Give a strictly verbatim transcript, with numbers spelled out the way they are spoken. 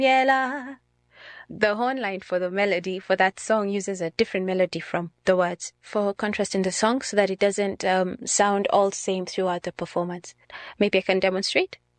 Yella. The horn line for the melody for that song uses a different melody from the words for contrast in the song so that it doesn't um, sound all same throughout the performance. Maybe I can demonstrate.